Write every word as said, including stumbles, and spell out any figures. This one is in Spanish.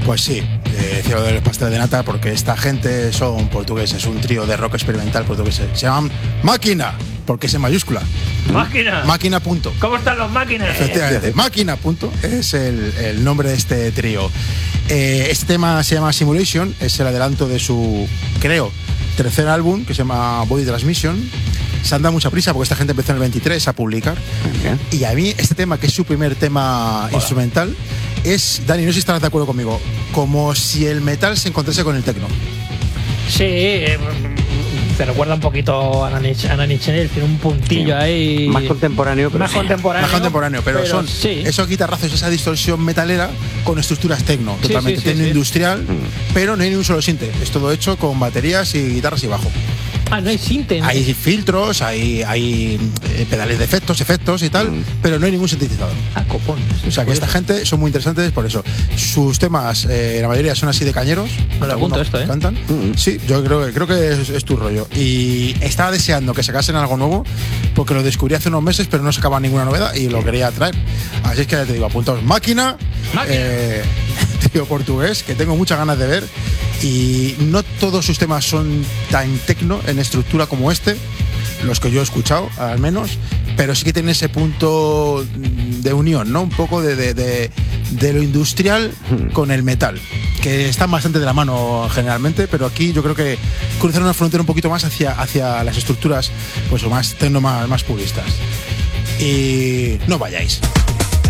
Pues sí, eh, cielo del pastel de nata, porque esta gente son portugueses, un trío de rock experimental portugués. Se llaman Máquina, porque es en mayúscula. Máquina. Máquina punto. ¿Cómo están los máquinas? Efectivamente, Máquina punto es el, el nombre de este trío. Eh, este tema se llama Simulation, es el adelanto de su, creo, tercer álbum, que se llama Body Transmission. Se han dado mucha prisa porque esta gente empezó en el veintitrés a publicar. Okay. Y a mí este tema, que es su primer tema Hola. instrumental, es, Dani, no sé si estarás de acuerdo conmigo, como si el metal se encontrase con el techno. Sí, eh, te recuerda un poquito a Nine Inch Nails, tiene un puntillo sí. ahí. Más contemporáneo, pero más sí. contemporáneo. Más contemporáneo, pero, pero son sí. esos guitarrazos, esa distorsión metalera con estructuras techno, sí, totalmente sí, sí, techno sí. industrial, mm. pero no hay ni un solo sinte, es todo hecho con baterías y guitarras y bajo. Ah, no hay sinte. ¿no? Hay filtros, hay, hay eh, pedales de efectos, efectos y tal, mm. pero no hay ningún sintetizador. Ah, copón. O sea que esta gente son muy interesantes por eso. Sus temas, eh, la mayoría son así de cañeros. Me lo apunto esto, ¿eh? Cantan. Mm. Sí, yo creo, creo que es, es tu rollo. Y estaba deseando que sacasen algo nuevo, porque lo descubrí hace unos meses, pero no sacaba ninguna novedad y lo quería traer. Así es que ya te digo, apuntaos. Máquina. Máquina. Eh, tío portugués, que tengo muchas ganas de ver. Y no todos sus temas son tan tecno en estructura como este, los que yo he escuchado al menos, pero sí que tiene ese punto de unión, ¿no? Un poco de, de, de, de lo industrial con el metal, que están bastante de la mano generalmente, pero aquí yo creo que cruzan una frontera un poquito más hacia, hacia las estructuras pues, o más tecno, más, más puristas. Y no vayáis.